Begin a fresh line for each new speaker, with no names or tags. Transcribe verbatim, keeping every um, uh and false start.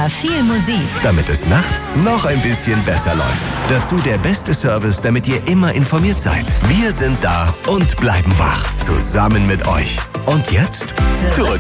immer viel Musik.
Damit es nachts noch ein bisschen besser läuft. Dazu der beste Service, damit ihr immer informiert seid. Wir sind da und bleiben wach. Zusammen mit euch. Und jetzt zurück